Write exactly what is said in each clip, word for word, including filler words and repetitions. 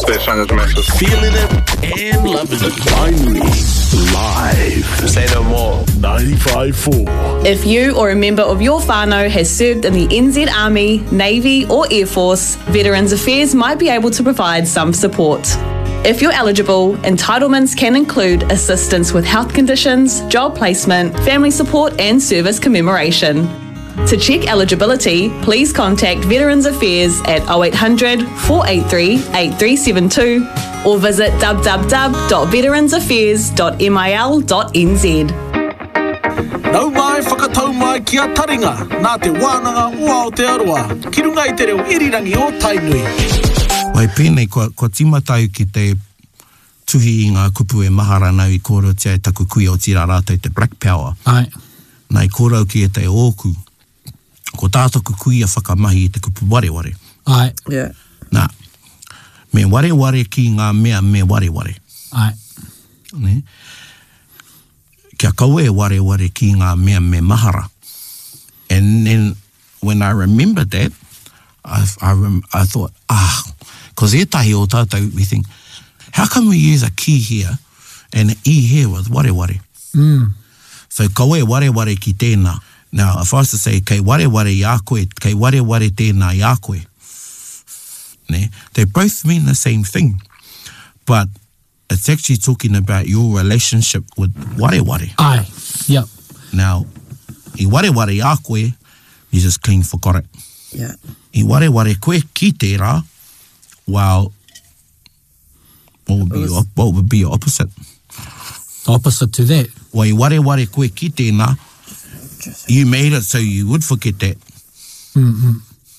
station is massive. Feeling it and loving it. Finally, live. Say no more. ninety-five point four. If you or a member of your whānau has served in the N Z Army, Navy or Air Force, Veterans Affairs might be able to provide some support. If you're eligible, entitlements can include assistance with health conditions, job placement, family support and service commemoration. To check eligibility, please contact Veterans Affairs at oh eight hundred, four eight three, eight three seven two or visit w w w dot veterans affairs dot mil dot n z. Nau mai whakatau mai ki a taringa, nā te wānanga ua o te aroa, ki runga i te reo irirangi o Tainui. Wai pēnei, kua, kua timatau ki te tuhi i ngā kupu e mahara nau i kōrau tia e taku kui o tira rātou te Black Power. Ai. Nai kōrau ki e te ōku. Ko tātoku kui a whakamahi i te kupu wareware. Ai. Yeah. Nā, me wareware ki ngā mea me wareware. Ai. Ne? Kia kaue wareware ki ngā mea me mahara. And then, when I remembered that, I, I, rem, I thought, ah, because e tahi o tātou, we think, how can we use a ki here and an i here with wareware? Mm. So, kaue wareware ki tēnā. Now, if I was to say, kei wareware i a koe, kei wareware tēnā i a koe, ne? They both mean the same thing. But it's actually talking about your relationship with wareware. Ai, yep. Now, i wareware i a koe, you just clean forgot it. Yeah. I wareware koe ki tērā, well, what would be, Was... your, what would be your opposite? The opposite to that. Well, i wareware koe ki tēnā, you made it so you would forget that. Mm-hmm.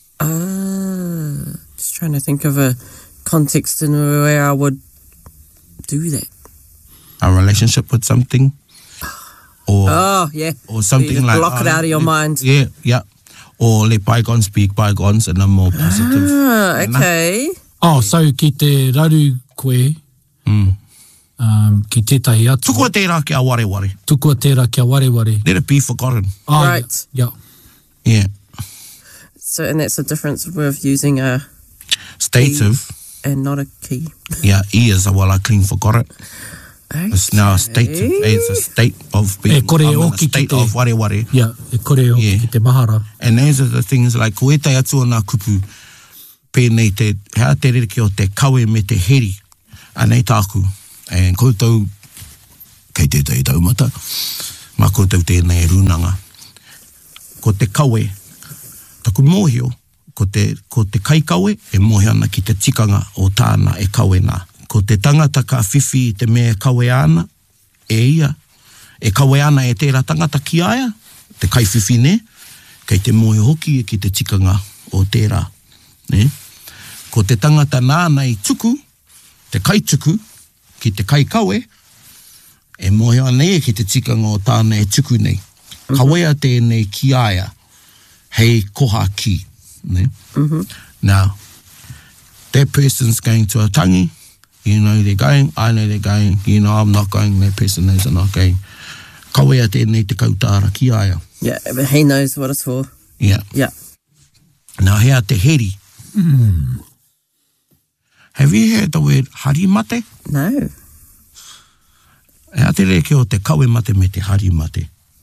Ah, just trying to think of a context in where I would do that. A relationship with something, or oh yeah, or something you just like block it uh, out of your let, mind. Yeah, yeah. Or let bygones be bygones in a more positive. Ah, okay. Oh, so ki te raru koe, Mm. um, ki tētahi atu. Tukua tērā kia wareware. Tukua tērā kia wareware. Let it be forgotten. Oh, Right. Yeah. Yeah. So, and that's the difference with using a Stative. and not a key. Yeah, e is a well, I clean forgot it. Okay. It's now a state. Of, it's a state of being. E kore I'm in a oki ki state te- of wareware. Yeah, e kore o Yeah. ki te mahara. And those are the things like, ko e tai atu o nā kupu, pēnei te, hea te rereke o te kawe me te heri, anei tāku. And koutou, kei te tei taumata, mā koutou tēnei runanga. Ko te kawe, taku mōhio, ko te, ko te kai kawe, e mohi ana ki te tikanga o tāna e kawe nā. Ko te tangata ka whiwhi i te mea kawe ana, e ia. E kawe ana e tērā tangata ki aia, te kai whiwhi ne, kei te mohi hoki e ki te tikanga o tērā. Ne? Ko te tangata nāna i tuku, te kai tuku, ki te kai kawe, e mohi ana e ki te tikanga o tāna e tuku nei. Kawea tēnei ki aia, hei koha ki. Ne? Mm-hmm. Now, that person's going to a tangi, you know they're going, I know they're going, you know I'm not going, that person knows I'm not going. Kawea tēnei te kautara ki aia. Yeah, but he knows what it's for. Yeah. Yeah. Now, hea te heri. Mm. Have you heard the word harimate? No. Hea te reke o te kawe mate me te harimate.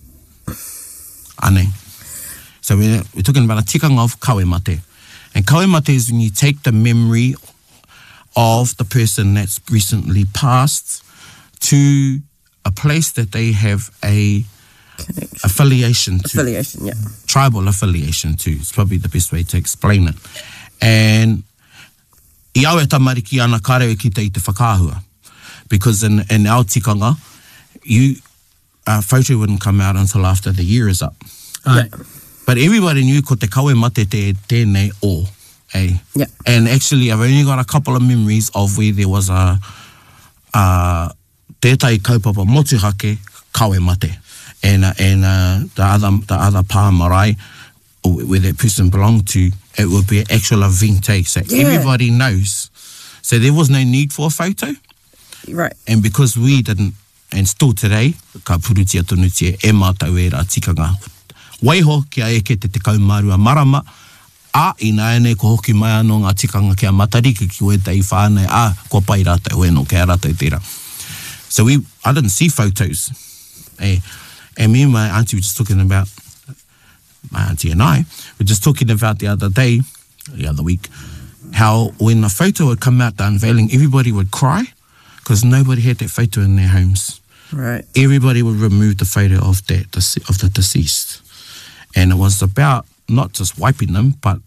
Ane. So we're, we're talking about a tikanga of kawe mate. And kawe mate is when you take the memory of the person that's recently passed to a place that they have a Connection. affiliation to. Affiliation, yeah. Tribal affiliation to. It's probably the best way to explain it. And i au e tamariki ana karewe ki te i te whakāhua. Because in, in our tikanga, you, a photo wouldn't come out until after the year is up. Ai. But everybody knew ko te kawe mate te tēnei o. Eh? Yeah. And actually, I've only got a couple of memories of where there was a, a tētai kaupapa motuhake kawe mate. And, uh, and uh, the other the other pā marae, where that person belonged to, it would be an actual event. Eh? So Yeah. everybody knows. So there was no need for a photo. Right. And because we didn't, and still today, ka purutia tonutia e mātau e rā tikanga. Waiho, kia eke te te kaumārua marama, A, ina ene ko hoki mai anō ngā tikanga kia matariki ki oe tei whānei, a, ko pai rātou e no, kia rātou tērā. So we, I didn't see photos. Eh, and me and my auntie were just talking about, my auntie and I were just talking about the other day, the other week, how when a photo would come out, the unveiling, everybody would cry because nobody had that photo in their homes. Right. Everybody would remove the photo of that of the deceased. And it was about not just wiping them, but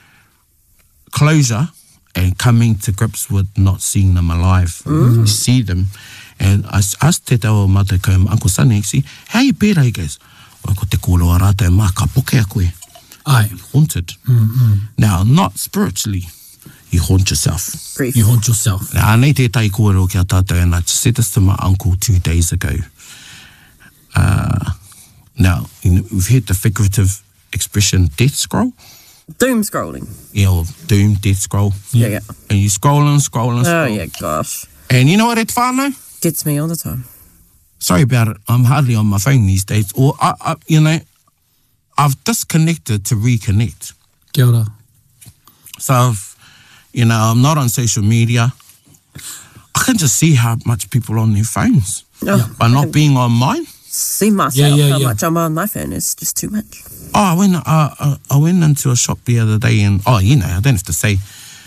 closure and coming to grips with not seeing them alive. Mm. You see them. And I asked te tau mata ko Uncle Sonny, see, how you pēra, he goes, o ko te kōroa rātou mā, ka poke a koe. Ai. Haunted. Mm-mm. Now, not spiritually, you haunt yourself. Grief. You haunt yourself. Now, anei te tai kōrero ki a tātou, and I just said this to my uncle two days ago. Uh, now, you know, we've heard the figurative expression death scroll. Doom scrolling. Yeah, or doom, death scroll. Yeah, yeah. And you scrolling, scrolling, Oh, scrolling. yeah, gosh. And you know what, et whānau? Gets me all the time. Sorry about it. I'm hardly on my phone these days. Or, I, I, you know, I've disconnected to reconnect. Kia ora. So, I've, you know, I'm not on social media. I can just see how much people are on their phones. Oh, By not being on mine. See myself, Yeah, yeah, how yeah. much I'm on my phone is just too much. Oh, I went, uh, uh, I went into a shop the other day and, oh, you know, I don't have to say,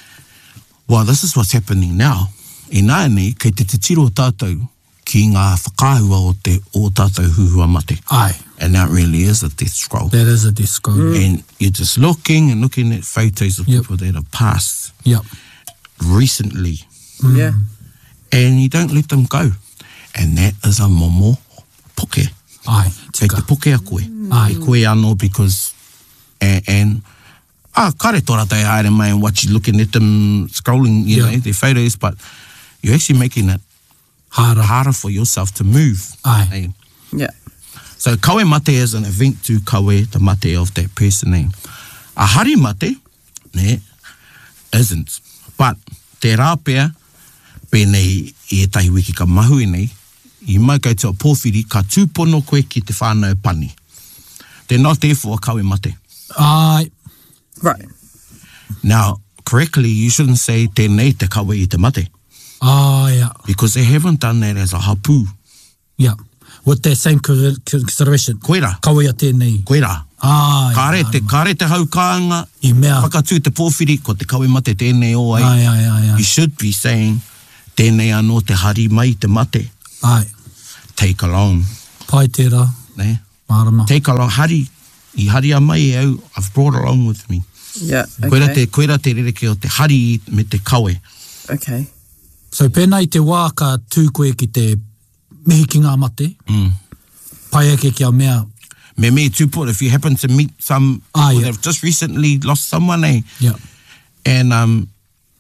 well, this is what's happening now. E nāne, kei te te tiro tātou ki ngā whakāhua o te o tātou huhua mate. Ai. And that really is a death scroll. That is a death scroll. Mm. And you're just looking and looking at photos of Yep. people that have passed Yep. recently. Yeah. And you don't let them go. And that is a momo poke. Ai. Kei Tika. te poke a koe. Ai. E koe anō because, and, and ah, kare tora te haere mai and what you looking at them scrolling, you Yeah. know, their photos, but you're actually making it Hara. harder for yourself to move. Ai. Eh? Yeah. So kawe mate is an event to kawe the mate of that person name. A hari mate, ne, isn't. But te rāpea, pēnei i e tahi wiki ka mahu e nei, you might go to a pōwhiri, ka tūpono koe ki te whānau pani. They're not there for a kawe mate. Ai. Right. Now, correctly, you shouldn't say tēnei te kawe i te mate, Ai, yeah. because they haven't done that as a hapu. Yeah. With that same con- consideration. Koera, Kawea tēnei. koera. Ai. Kare te, kare te haukāanga, I mea. whakatū te pōwhiri, ko te kawe mate tēnei o ai. Ai, ai, ai, ai. You should be saying, tēnei anō te hari mai te mate. Ai. Take along, Pai tērā. ne? Marama. Take along, hari. I hari a mai e au, I've brought along with me. Yeah. Koera te, Okay. koera te rereke o te hari me te kawe. Okay. So pēnei te wā ka tū koe ki te mihi ki ngā mate. Mm. Pai ake ki a mea. Me me tūpō, if you happen to meet some Ah, people yeah. that have just recently lost someone, eh? Yeah. And um,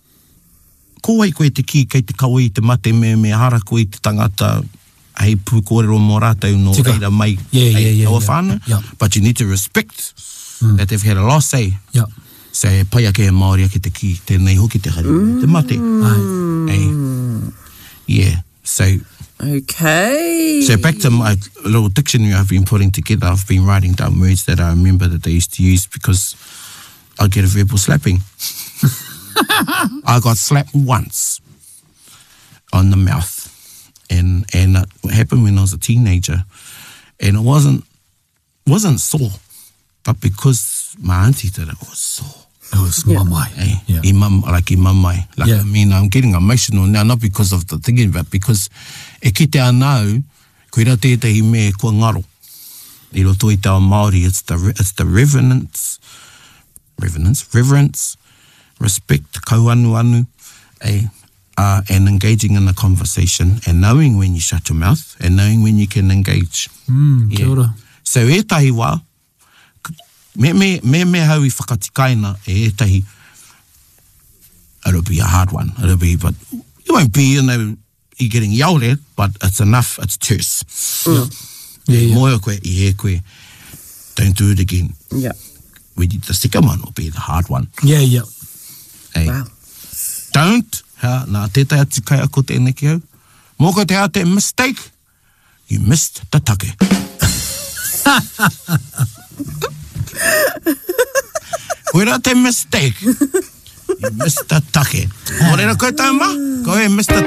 ko ai koe te ki kei te kawe i te mate me me hara koe i te tangata hei pū kōrero mō rātou no Tika. reira mai Yeah, hei yeah, yeah, awa yeah. whānau. Yeah. But you need to respect Mm. that they've had a loss, eh? Yeah. So e pai ake he Māori ake te ki, tēnei hoki te hari, te mate. Ai. Eh? Yeah, so... Okay. So back to my little dictionary I've been putting together. I've been writing down words that I remember that they used to use because I get a verbal slapping. I got slapped once on the mouth, and and it happened when I was a teenager, and it wasn't wasn't sore, but because my auntie did it, it was sore. It was yeah. mamai. Hey, Yeah. imam, like imamai. Like, Yeah. I mean, I'm getting emotional now, not because of the thinking, but because e ki te anau, koe rā tētahi me kua ngaro. I roto i tau Māori, it's the, it's the reverence, reverence, reverence, respect, kauanu anu, eh, uh, and engaging in a conversation, and knowing when you shut your mouth, and knowing when you can engage. Mm, kia ora. So e tahi wā, me me me me hau I whakatikaina e tahi, it'll be a hard one, it'll be, but it won't be, you know, you're getting yelled at, but it's enough, it's terse. Mm. Yeah, yeah. Moe koe, I he koe, don't do it again. Yeah. We, the second one will be the hard one. Yeah, yeah. Hey. Wow. Don't, ha, nā tētai atu kai ako tēnei ki hau. Mō te hao te mistake, you missed the take. Koe rā te mistake. Mister Take. Mō reira koe tau ma? Koe Mister